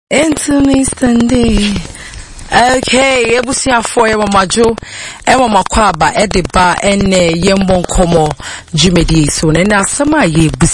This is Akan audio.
Intimate Sunday. Okay, ebusia for e mamajo, e mamakwa ba e de ba ene yembon komo jumedi so na sama ye